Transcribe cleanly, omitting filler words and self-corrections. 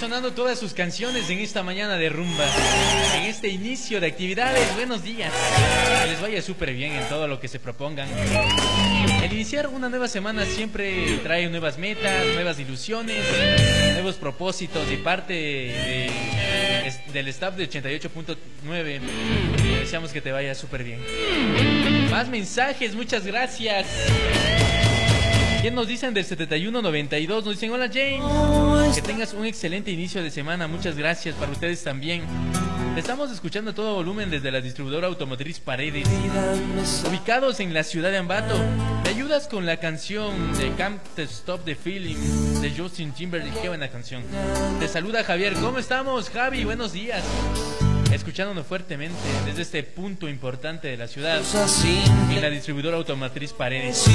sonando todas sus canciones en esta mañana de rumba, en este inicio de actividades. Buenos días, que les vaya súper bien en todo lo que se propongan. El iniciar una nueva semana siempre trae nuevas metas, nuevas ilusiones, nuevos propósitos de parte del staff de 88.9. Deseamos que te vaya súper bien. Más mensajes, muchas gracias. ¿Quién nos dicen del 7192? Nos dicen: hola James, que tengas un excelente inicio de semana. Muchas gracias, para ustedes también. Te estamos escuchando a todo volumen desde la distribuidora automotriz Paredes, ubicados en la ciudad de Ambato. ¿Me ayudas con la canción de Can't Stop the Feeling de Justin Timberlake? Qué buena canción. Te saluda Javier. ¿Cómo estamos, Javi? Buenos días. Escuchándonos fuertemente desde este punto importante de la ciudad, en la distribuidora automotriz Paredes.